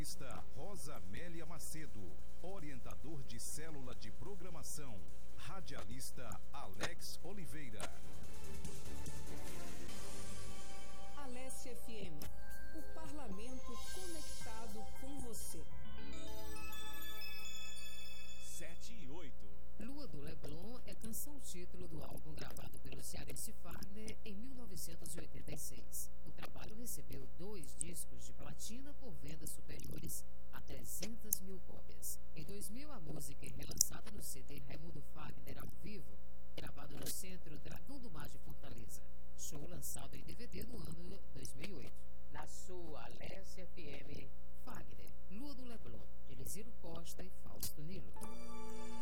Radialista Rosa Amélia Macedo. Orientador de célula de programação, radialista Alex Oliveira. Alesse FM, o parlamento conectado com você. 7 e 8. Lua do Leblon é canção-título do álbum gravado pelo cearense Fagner em 1986. O trabalho recebeu 2 discos de platina por venda